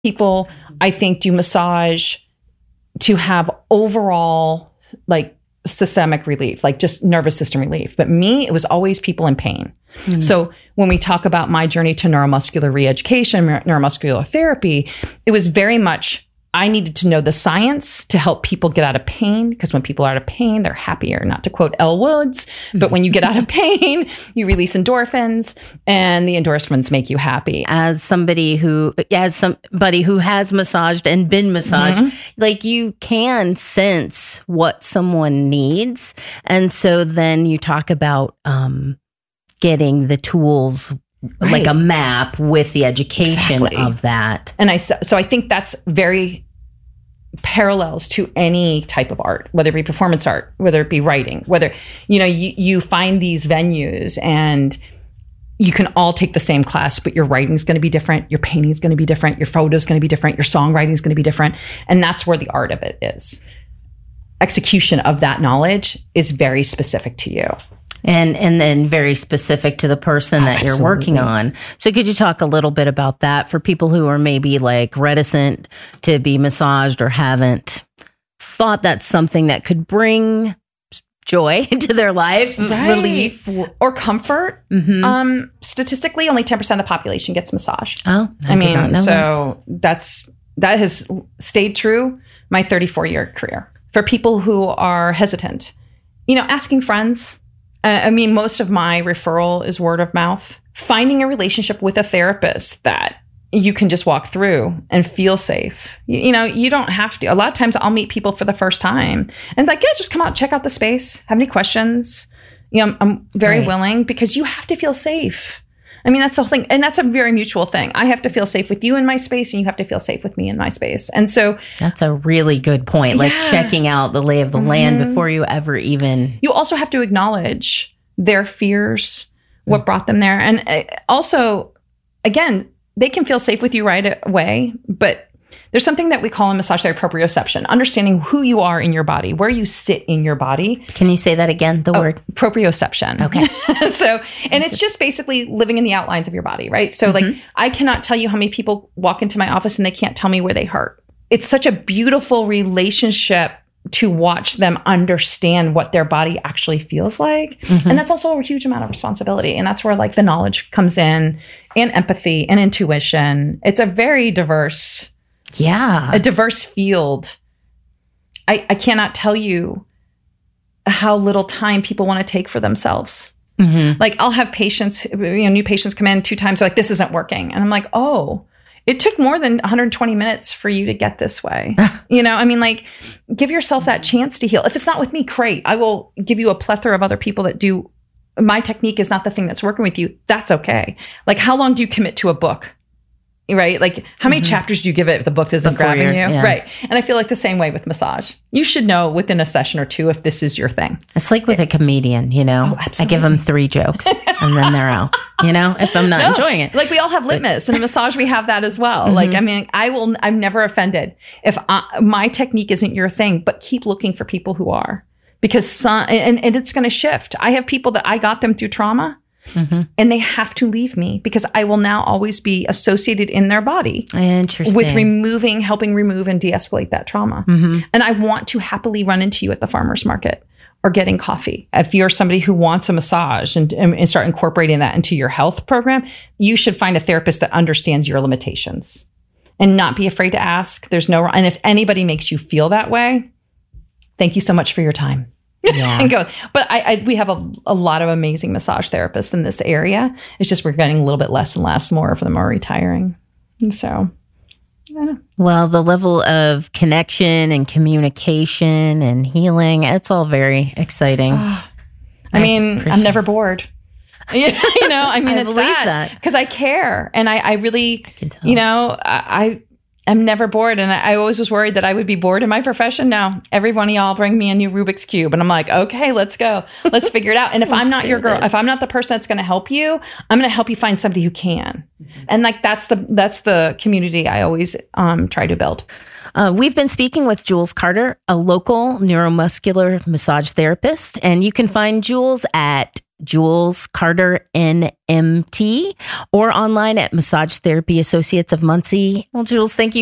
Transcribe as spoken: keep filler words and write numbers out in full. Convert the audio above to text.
People, I think, do massage to have overall like systemic relief, like just nervous system relief. But me, it was always people in pain. Mm. So when we talk about my journey to neuromuscular re-education, neuromuscular therapy, it was very much, I needed to know the science to help people get out of pain, because when people are out of pain, they're happier. Not to quote Elle Woods, but when you get out of pain, you release endorphins, and the endorphins make you happy. As somebody who, as somebody who has massaged and been massaged, mm-hmm. like you can sense what someone needs, and so then you talk about um, getting the tools. Right. Like a map with the education exactly. of that. And I, so I think that's very parallels to any type of art, whether it be performance art, whether it be writing, whether, you know, you, you find these venues and you can all take the same class, but your writing is going to be different. Your painting is going to be different. Your photo is going to be different. Your songwriting is going to be different. And that's where the art of it is. Execution of that knowledge is very specific to you. And and then very specific to the person oh, that absolutely. You're working on. So could you talk a little bit about that for people who are maybe like reticent to be massaged or haven't thought that's something that could bring joy to their life, right. relief or comfort? Mm-hmm. Um, statistically, only ten percent of the population gets massage. Oh, I, I did mean, not know so that. that's that has stayed true my thirty-four year career. For people who are hesitant, you know, asking friends. Uh, I mean, most of my referral is word of mouth. Finding a relationship with a therapist that you can just walk through and feel safe. You, you know, you don't have to. A lot of times I'll meet people for the first time and like, yeah, just come out, check out the space. Have any questions? You know, I'm, I'm very right. willing, because you have to feel safe. I mean, that's the whole thing. And that's a very mutual thing. I have to feel safe with you in my space, and you have to feel safe with me in my space. And so that's a really good point. Like yeah. checking out the lay of the mm-hmm. land before you ever even. You also have to acknowledge their fears, what mm-hmm. brought them there. And also, again, they can feel safe with you right away, but there's something that we call in massage therapy proprioception, understanding who you are in your body, where you sit in your body. Can you say that again, the oh, word? Proprioception. Okay. so, and it's just basically living in the outlines of your body, right? So mm-hmm. like, I cannot tell you how many people walk into my office and they can't tell me where they hurt. It's such a beautiful relationship to watch them understand what their body actually feels like. Mm-hmm. And that's also a huge amount of responsibility. And that's where like the knowledge comes in, and empathy and intuition. It's a very diverse, yeah, a diverse field. I, I cannot tell you how little time people want to take for themselves. Mm-hmm. Like I'll have patients, you know, new patients come in two times, they're like, this isn't working. And I'm like, oh, it took more than one hundred twenty minutes for you to get this way. You know, I mean, like, give yourself that chance to heal. If it's not with me, great. I will give you a plethora of other people that do. My technique is not the thing that's working with you. That's okay. Like, how long do you commit to a book? Right? Like, how many mm-hmm. chapters do you give it if the book isn't Before grabbing you? Yeah. Right. And I feel like the same way with massage. You should know within a session or two if this is your thing. It's like with a comedian, you know? Oh, I give them three jokes and then they're out. You know, if I'm not no, enjoying it. Like we all have litmus. In a massage, we have that as well. Mm-hmm. Like, I mean, I will, I'm never offended if I, my technique isn't your thing, but keep looking for people who are. Because some, and, and it's going to shift. I have people that I got them through trauma. Mm-hmm. And they have to leave me because I will now always be associated in their body. Interesting. With removing, helping remove and de-escalate that trauma. Mm-hmm. And I want to happily run into you at the farmer's market or getting coffee. If you're somebody who wants a massage and, and start incorporating that into your health program, you should find a therapist that understands your limitations and not be afraid to ask. There's no, and if anybody makes you feel that way, thank you so much for your time. Yeah. and go. But I, I, we have a, a lot of amazing massage therapists in this area. It's just we're getting a little bit less and less. More of them are retiring. And so, yeah. Well, the level of connection and communication and healing, it's all very exciting. I, I mean, I'm never bored. you know, I mean, I it's believe that because that. I care. And I, I really, I can tell. you know, I, I'm never bored. And I, I always was worried that I would be bored in my profession. Now, every one of y'all bring me a new Rubik's Cube. And I'm like, okay, let's go. Let's figure it out. And if I'm not your girl, this. if I'm not the person that's going to help you, I'm going to help you find somebody who can. Mm-hmm. And like, that's the, that's the community I always um, try to build. Uh, we've been speaking with Jules Carter, a local neuromuscular massage therapist. And you can find Jules at Jules Carter, N M T, or online at Massage Therapy Associates of Muncie. Well, Jules, thank you